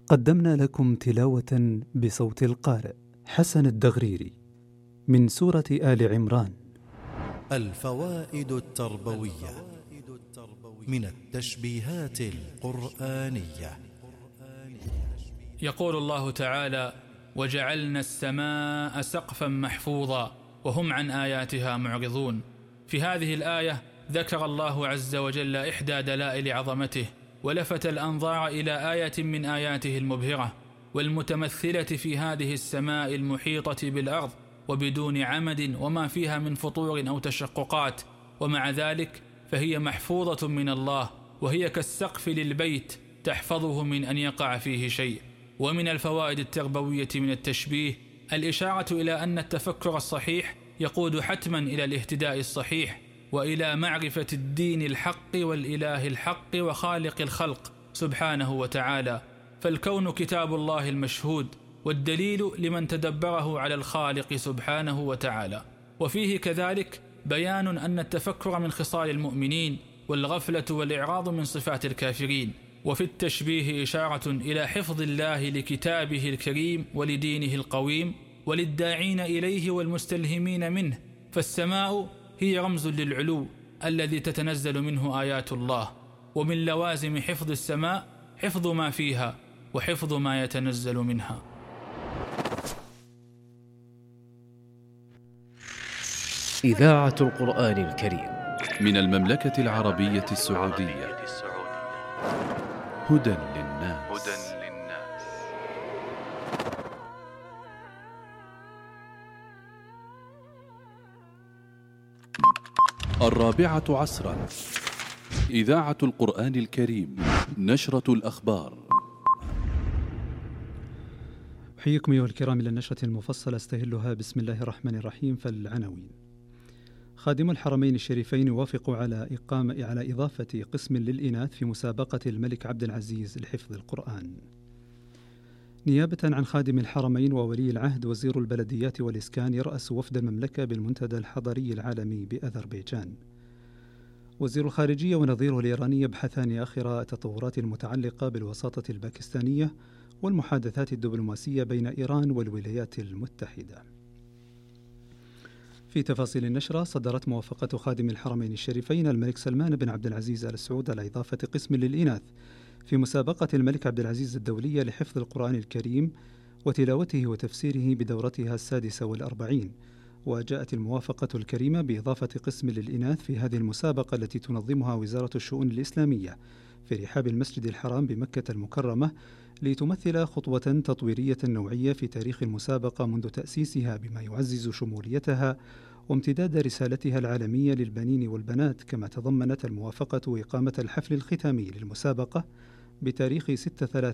قدمنا لكم تلاوة بصوت القارئ حسن الدغريري من سورة آل عمران. الفوائد التربوية من التشبيهات القرآنية. يقول الله تعالى: وجعلنا السماء سقفا محفوظا وهم عن آياتها معرضون. في هذه الآية ذكر الله عز وجل إحدى دلائل عظمته، ولفت الأنظار إلى آية من آياته المبهرة والمتمثلة في هذه السماء المحيطة بالأرض وبدون عمد وما فيها من فطور أو تشققات، ومع ذلك فهي محفوظة من الله، وهي كالسقف للبيت تحفظه من أن يقع فيه شيء. ومن الفوائد التربوية من التشبيه الإشارة إلى أن التفكر الصحيح يقود حتما إلى الاهتداء الصحيح وإلى معرفة الدين الحق والإله الحق وخالق الخلق سبحانه وتعالى، فالكون كتاب الله المشهود والدليل لمن تدبره على الخالق سبحانه وتعالى. وفيه كذلك بيان أن التفكر من خصال المؤمنين والغفلة والإعراض من صفات الكافرين. وفي التشبيه إشارة إلى حفظ الله لكتابه الكريم ولدينه القويم وللداعين إليه والمستلهمين منه، فالسماء هي رمز للعلو الذي تتنزل منه آيات الله، ومن لوازم حفظ السماء حفظ ما فيها وحفظ ما يتنزل منها. إذاعة القرآن الكريم من المملكة العربية السعودية. هدى للناس. الرابعة عصرا. إذاعة القرآن الكريم. نشرة الأخبار. أحييكم أيها الكرام إلى النشرة المفصلة استهلها بسم الله الرحمن الرحيم. فالعناوين: خادم الحرمين الشريفين يوافق على إضافة قسم للإناث في مسابقة الملك عبد العزيز لحفظ القرآن. نيابة عن خادم الحرمين وولي العهد، وزير البلديات والإسكان يرأس وفد المملكة بالمنتدى الحضري العالمي بأذربيجان. وزير الخارجية ونظيره الإيراني يبحثان آخر التطورات المتعلقة بالوساطة الباكستانية والمحادثات الدبلوماسية بين إيران والولايات المتحدة. في تفاصيل النشرة: صدرت موافقة خادم الحرمين الشريفين الملك سلمان بن عبد العزيز آل سعود على إضافة قسم للإناث في مسابقة الملك عبد العزيز الدولية لحفظ القرآن الكريم وتلاوته وتفسيره بدورتها 46. وجاءت الموافقة الكريمة بإضافة قسم للإناث في هذه المسابقة التي تنظمها وزارة الشؤون الإسلامية في رحاب المسجد الحرام بمكة المكرمة، لتمثل خطوة تطويرية نوعية في تاريخ المسابقة منذ تأسيسها، بما يعزز شموليتها وامتداد رسالتها العالمية للبنين والبنات. كما تضمنت الموافقة إقامة الحفل الختامي للمسابقة بتاريخ